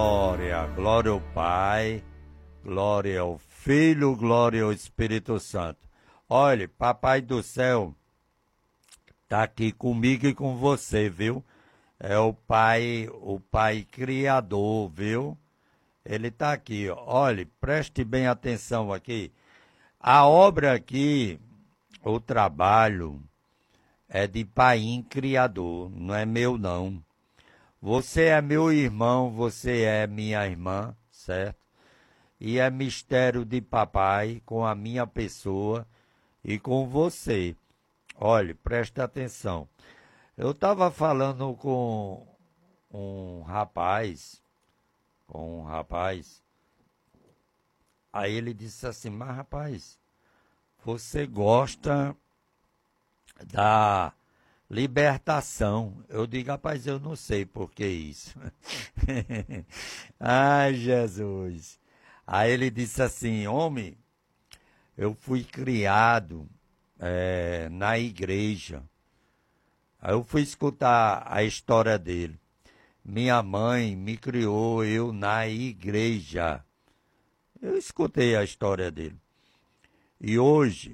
Glória, glória ao Pai, glória ao Filho, glória ao Espírito Santo. Olha, Papai do Céu está aqui comigo e com você, viu? É o Pai Criador, viu? Ele está aqui, ó. Olha, preste bem atenção aqui. A obra aqui, o trabalho, é de Pai Criador, não é meu não. Você é meu irmão, você é minha irmã, certo? E é mistério de papai com a minha pessoa e com você. Olha, presta atenção. Eu estava falando com um rapaz, aí ele disse assim, mas rapaz, você gosta da libertação. Eu digo, rapaz, eu não sei por que isso. Ai, Jesus. Aí ele disse assim, homem, eu fui criado na igreja. Aí eu fui escutar a história dele. Minha mãe me criou eu na igreja. Eu escutei a história dele. E hoje,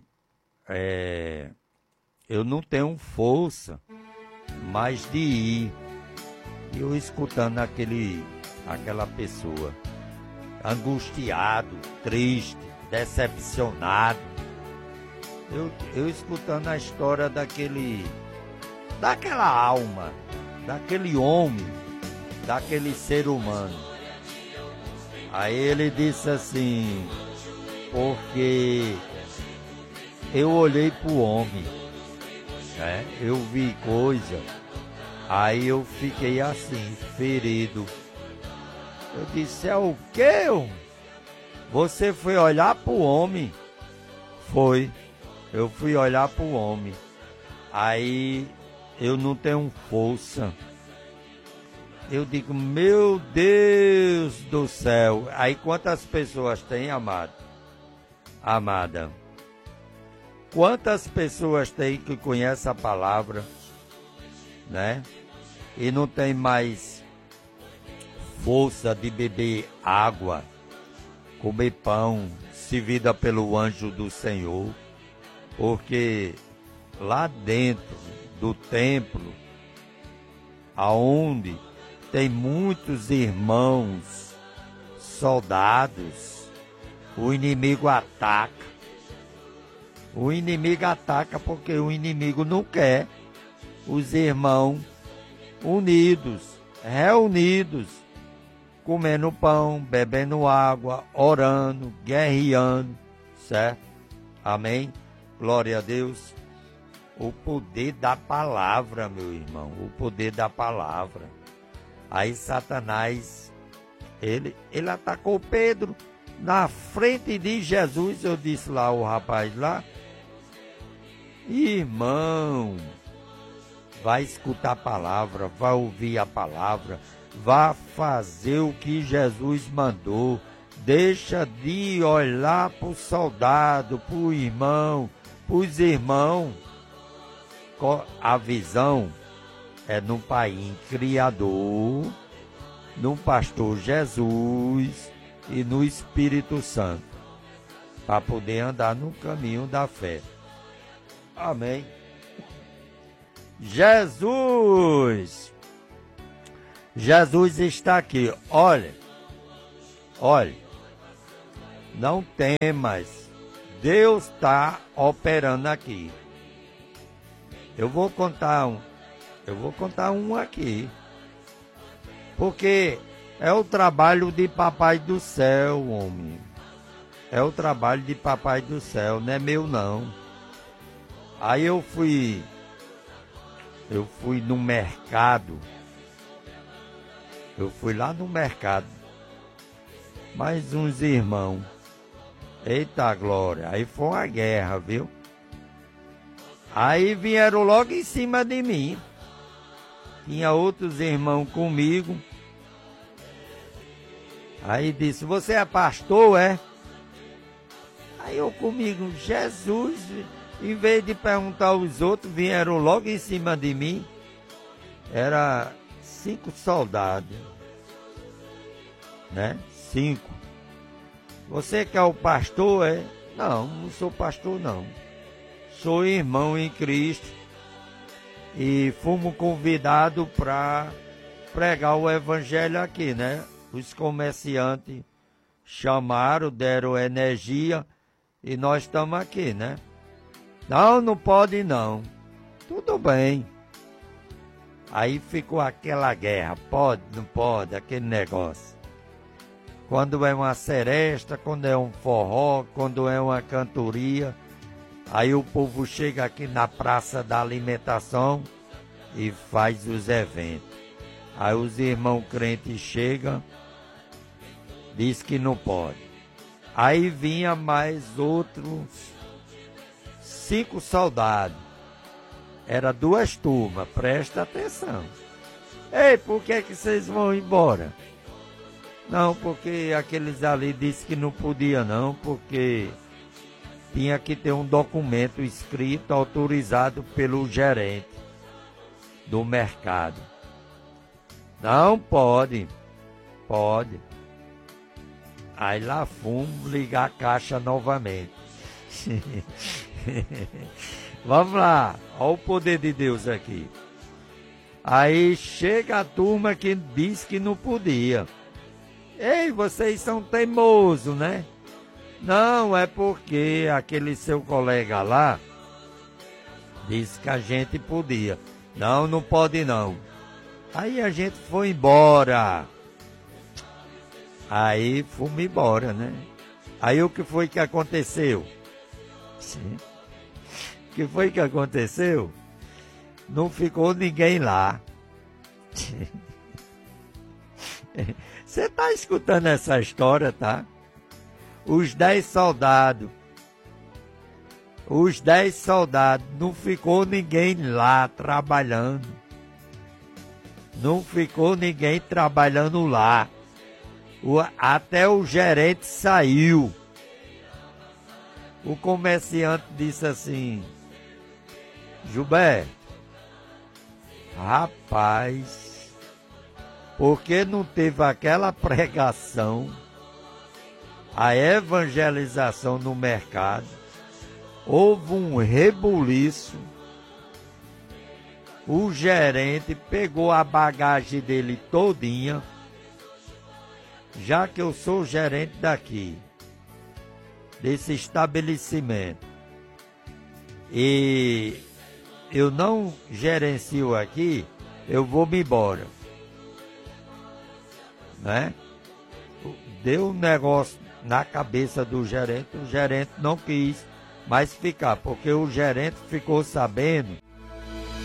eu não tenho força mais de ir. E eu escutando aquela pessoa, angustiado, triste, decepcionado. Eu escutando a história daquela alma, daquele homem, daquele ser humano. Aí ele disse assim, porque eu olhei para o homem, eu vi coisa, aí eu fiquei assim, ferido. Eu disse, é o quê? Você foi olhar para o homem? Foi, eu fui olhar para o homem. Aí eu não tenho força. Eu digo, meu Deus do céu. Aí quantas pessoas tem, amado? Amada? Quantas pessoas tem que conhecem a palavra, né? E não tem mais força de beber água, comer pão, servida pelo anjo do Senhor, porque lá dentro do templo, aonde tem muitos irmãos, soldados, o inimigo ataca. O inimigo ataca porque o inimigo não quer os irmãos unidos, reunidos, comendo pão, bebendo água, orando, guerreando, certo? Amém? Glória a Deus. O poder da palavra, meu irmão, o poder da palavra. Aí Satanás, ele atacou Pedro na frente de Jesus. Eu disse lá, o rapaz lá, irmão, vai escutar a palavra, vai ouvir a palavra, vai fazer o que Jesus mandou. Deixa de olhar para o soldado, para o irmão, para os irmãos. A visão é no Pai Criador, no Pastor Jesus e no Espírito Santo, para poder andar no caminho da fé. Amém. Jesus está aqui. Olha, não temas, Deus está operando aqui. Eu vou contar um aqui, porque é o trabalho de Papai do Céu, homem. É o trabalho de Papai do Céu, não é meu não. Aí eu fui no mercado, eu fui lá no mercado, mais uns irmãos, eita glória, aí foi uma guerra, viu? Aí vieram logo em cima de mim. Tinha outros irmãos comigo. Aí disse, você é pastor, é? Aí eu comigo, Jesus, em vez de perguntar aos outros, vieram logo em cima de mim. Era 5 soldados. né? 5. Você que é o pastor, é? Não, não sou pastor não. Sou irmão em Cristo e fomos convidados para pregar o evangelho aqui, né? Os comerciantes chamaram, deram energia e nós estamos aqui, né? Não, não pode não. Tudo bem. Aí ficou aquela guerra, pode, não pode, aquele negócio. Quando é uma seresta, quando é um forró, quando é uma cantoria, aí o povo chega aqui na praça da alimentação e faz os eventos. Aí os irmãos crentes chegam, diz que não pode. Aí vinha mais outros 5 soldados. Era 2 turmas, presta atenção. Ei, por que vocês vão embora? Não, porque aqueles ali disse que não podia não, porque tinha que ter um documento escrito, autorizado pelo gerente do mercado. Não pode, pode. Aí lá fomos ligar a caixa novamente. Vamos lá, olha o poder de Deus aqui. Aí chega a turma que diz que não podia. Ei, vocês são teimosos, né? Não, é porque aquele seu colega lá disse que a gente podia. Não, não pode não. Aí a gente foi embora. Aí fomos embora, né? Aí o que foi que aconteceu? Sim. O que foi que aconteceu? Não ficou ninguém lá. Você está escutando essa história, tá? Os 10 soldados, não ficou ninguém lá trabalhando. Não ficou ninguém trabalhando lá. Até o gerente saiu. O comerciante disse assim: Gilberto, rapaz, porque não teve aquela pregação, a evangelização no mercado, houve um rebuliço, o gerente pegou a bagagem dele todinha, já que eu sou gerente daqui, desse estabelecimento, e eu não gerencio aqui, eu vou me embora, né? Deu um negócio na cabeça do gerente, o gerente não quis mais ficar, porque o gerente ficou sabendo